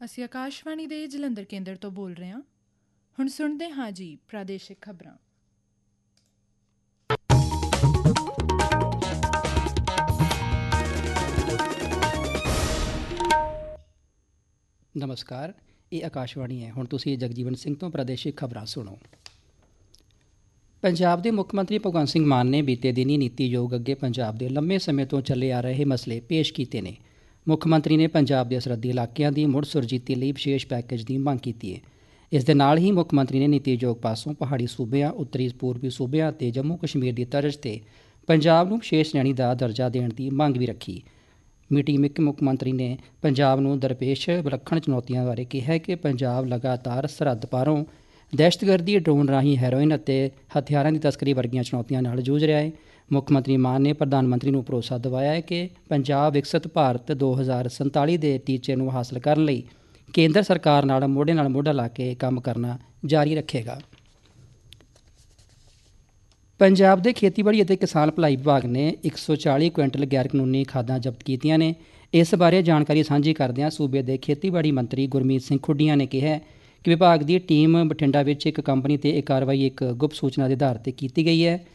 ਅਸੀਂ ਆਕਾਸ਼ਵਾਣੀ ਦੇ ਜਲੰਧਰ ਕੇਂਦਰ ਤੋਂ ਬੋਲ ਰਹੇ ਹਾਂ। ਹੁਣ ਸੁਣਦੇ ਹਾਂ ਜੀ ਪ੍ਰਾਦੇਸ਼ਿਕ ਖਬਰਾਂ। ਨਮਸਕਾਰ, ਇਹ ਆਕਾਸ਼ਵਾਣੀ ਹੈ। ਹੁਣ ਤੁਸੀਂ ਜਗਜੀਵਨ ਸਿੰਘ ਤੋਂ ਪ੍ਰਾਦੇਸ਼ਿਕ ਖਬਰਾਂ ਸੁਣੋ। ਪੰਜਾਬ ਦੇ ਮੁੱਖ ਮੰਤਰੀ ਭਗਵੰਤ ਸਿੰਘ ਮਾਨ ਨੇ ਬੀਤੇ ਦਿਨੀ ਨੀਤੀ ਆਯੋਗ ਅੱਗੇ ਪੰਜਾਬ ਦੇ ਲੰਮੇ ਸਮੇਂ ਤੋਂ ਚੱਲੇ ਆ ਰਹੇ ਮਸਲੇ ਪੇਸ਼ ਕੀਤੇ ਨੇ। ਮੁੱਖ ਮੰਤਰੀ ਨੇ ਪੰਜਾਬ ਦੇ ਸਰਹੱਦੀ ਇਲਾਕਿਆਂ ਦੀ ਮੁੜ ਸੁਰਜੀਤੀ ਲਈ ਵਿਸ਼ੇਸ਼ ਪੈਕੇਜ ਦੀ ਮੰਗ ਕੀਤੀ ਹੈ। ਇਸ ਦੇ ਨਾਲ ਹੀ ਮੁੱਖ ਮੰਤਰੀ ਨੇ ਨੀਤੀ ਆਯੋਗ ਪਾਸੋਂ ਪਹਾੜੀ ਸੂਬਿਆਂ, ਉੱਤਰੀ ਪੂਰਬੀ ਸੂਬਿਆਂ ਅਤੇ ਜੰਮੂ ਕਸ਼ਮੀਰ ਦੀ ਤਰਜ਼ ਤੇ ਪੰਜਾਬ ਨੂੰ ਵਿਸ਼ੇਸ਼ ਸ਼੍ਰੇਣੀ ਦਾ ਦਰਜਾ ਦੇਣ ਦੀ ਮੰਗ ਵੀ ਰੱਖੀ। ਮੀਟਿੰਗ ਵਿੱਚ ਮੁੱਖ ਮੰਤਰੀ ਨੇ ਪੰਜਾਬ ਨੂੰ ਦਰਪੇਸ਼ ਵਿਲੱਖਣ ਚੁਣੌਤੀਆਂ ਬਾਰੇ ਕਿਹਾ ਕਿ ਪੰਜਾਬ ਲਗਾਤਾਰ ਸਰਹੱਦ ਪਾਰੋਂ ਦਹਿਸ਼ਤਗਰਦੀ, ਡਰੋਨ ਰਾਹੀਂ ਹੈਰੋਇਨ ਅਤੇ ਹਥਿਆਰਾਂ ਦੀ ਤਸਕਰੀ ਵਰਗੀਆਂ ਚੁਣੌਤੀਆਂ ਨਾਲ ਜੂਝ ਰਿਹਾ ਹੈ। ਮੁੱਖ ਮੰਤਰੀ ਮਾਨ ਨੇ ਪ੍ਰਧਾਨ ਮੰਤਰੀ ਨੂੰ ਭਰੋਸਾ ਦਿਵਾਇਆ ਹੈ ਕਿ ਪੰਜਾਬ ਵਿਕਸਿਤ ਭਾਰਤ 2047 ਦੇ ਟੀਚੇ ਨੂੰ ਹਾਸਲ ਕਰਨ ਲਈ ਕੇਂਦਰ ਸਰਕਾਰ ਨਾਲ ਮੋਢਾ ਲਾ ਕੇ ਕੰਮ ਕਰਨਾ ਜਾਰੀ ਰੱਖੇਗਾ। ਪੰਜਾਬ ਦੇ ਖੇਤੀਬਾੜੀ ਅਤੇ ਕਿਸਾਨ ਭਲਾਈ ਵਿਭਾਗ ਨੇ 140 ਕੁਇੰਟਲ ਗੈਰ ਕਾਨੂੰਨੀ ਖਾਦਾਂ ਜ਼ਬਤ ਕੀਤੀਆਂ ਨੇ। ਇਸ ਬਾਰੇ ਜਾਣਕਾਰੀ ਸਾਂਝੀ ਕਰਦਿਆਂ ਸੂਬੇ ਦੇ ਖੇਤੀਬਾੜੀ ਮੰਤਰੀ ਗੁਰਮੀਤ ਸਿੰਘ ਖੁੱਡੀਆਂ ਨੇ ਕਿਹਾ ਕਿ ਵਿਭਾਗ ਦੀ ਟੀਮ ਬਠਿੰਡਾ ਵਿੱਚ ਇੱਕ ਕੰਪਨੀ ਤੇ ਇਹ ਕਾਰਵਾਈ ਇੱਕ ਗੁਪਤ ਸੂਚਨਾ ਦੇ ਆਧਾਰ ਤੇ ਕੀਤੀ ਗਈ ਹੈ।